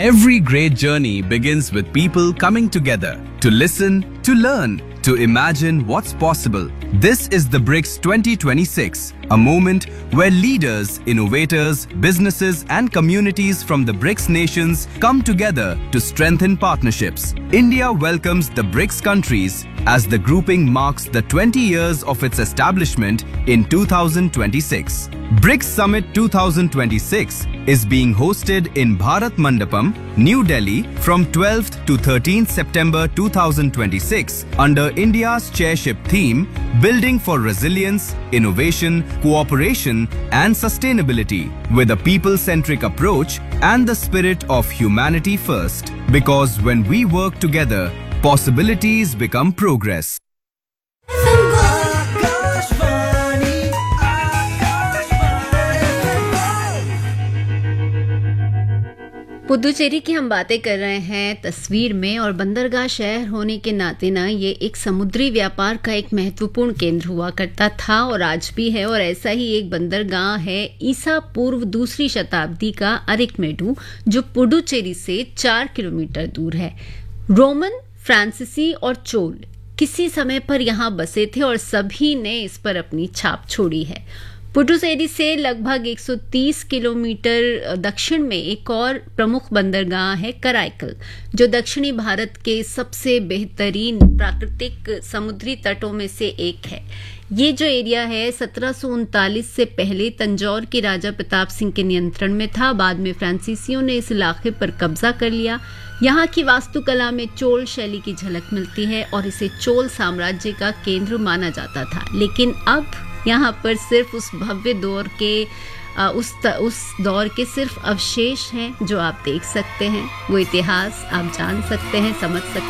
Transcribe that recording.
Every great journey begins with people coming together to listen, to learn, to imagine what's possible. This is the BRICS 2026, a moment where leaders, innovators, businesses and communities from the BRICS nations come together to strengthen partnerships. India welcomes the BRICS countries as the grouping marks the 20 years of its establishment in 2026. BRICS Summit 2026 is being hosted in Bharat Mandapam, New Delhi from 12th to 13th September 2026 under India's chairship theme Building for Resilience, Innovation, Cooperation and Sustainability with a people-centric approach and the spirit of humanity first. Because when we work together, possibilities become progress. Puducherry की हम बातें कर रहे हैं तस्वीर में, और बंदरगाह शहर होने के नाते ना ये एक समुद्री व्यापार का एक महत्वपूर्ण केंद्र हुआ करता था और आज भी है। और ऐसा ही एक बंदरगाह है ईसा पूर्व दूसरी शताब्दी का अरिकमेडू, जो पुडुचेरी से 4 किलोमीटर दूर है। रोमन, फ्रांसीसी और चोल किसी समय पर यहाँ बसे थे और सभी ने इस पर अपनी छाप छोड़ी है। पुडुचेरी से लगभग 130 किलोमीटर दक्षिण में एक और प्रमुख बंदरगाह है कराईकल, जो दक्षिणी भारत के सबसे बेहतरीन प्राकृतिक समुद्री तटों में से एक है। ये जो एरिया है 1739 से पहले तंजौर के राजा प्रताप सिंह के नियंत्रण में था। बाद में फ्रांसीसियों ने इस इलाके पर कब्जा कर लिया। यहाँ की वास्तुकला में चोल शैली की झलक मिलती है और इसे चोल साम्राज्य का केंद्र माना जाता था। लेकिन अब यहाँ पर सिर्फ उस भव्य दौर के उस दौर के सिर्फ अवशेष हैं जो आप देख सकते हैं। वो इतिहास आप जान सकते हैं, समझ सकते हैं।